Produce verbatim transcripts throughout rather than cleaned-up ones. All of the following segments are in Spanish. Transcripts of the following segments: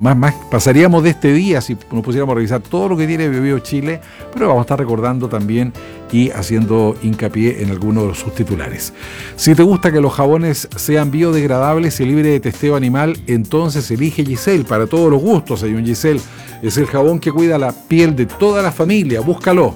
más, más pasaríamos de este día si nos pusiéramos a revisar todo lo que tiene Bio Chile, pero vamos a estar recordando también y haciendo hincapié en algunos de sus titulares. Si te gusta que los jabones sean biodegradables y libres de testeo animal, entonces elige Giselle, para todos los gustos. Hay un Giselle, es el jabón que cuida la piel de toda la familia, búscalo.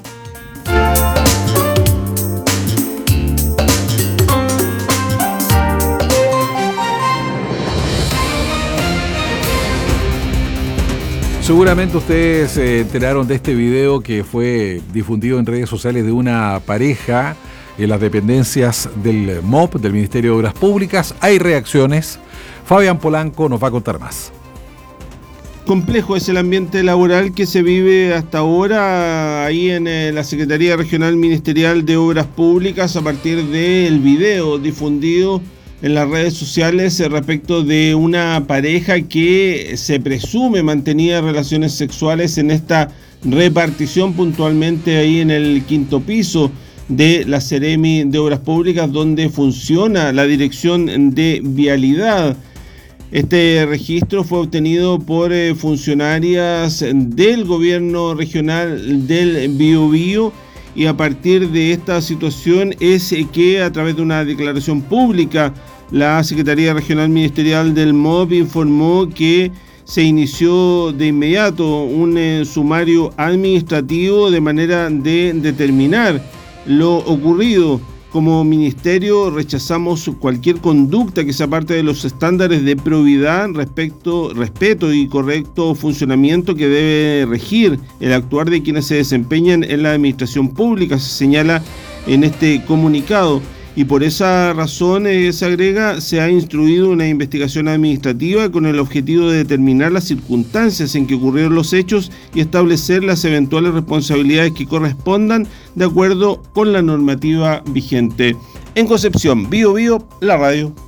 Seguramente ustedes se enteraron de este video que fue difundido en redes sociales de una pareja en las dependencias del M O P, del Ministerio de Obras Públicas. Hay reacciones. Fabián Polanco nos va a contar más. Complejo es el ambiente laboral que se vive hasta ahora ahí en la Secretaría Regional Ministerial de Obras Públicas a partir del video difundido en las redes sociales respecto de una pareja que se presume mantenía relaciones sexuales en esta repartición, puntualmente ahí en el quinto piso de la Seremi de Obras Públicas, donde funciona la Dirección de Vialidad. Este registro fue obtenido por eh, funcionarias del gobierno regional del Biobío, y a partir de esta situación es que a través de una declaración pública la Secretaría Regional Ministerial del M O P informó que se inició de inmediato un eh, sumario administrativo de manera de determinar lo ocurrido. Como ministerio rechazamos cualquier conducta que sea parte de los estándares de probidad, respecto, respeto y correcto funcionamiento que debe regir el actuar de quienes se desempeñan en la administración pública, se señala en este comunicado. Y por esa razón, eh, se agrega, se ha instruido una investigación administrativa con el objetivo de determinar las circunstancias en que ocurrieron los hechos y establecer las eventuales responsabilidades que correspondan de acuerdo con la normativa vigente. En Concepción, Bio Bio, la radio.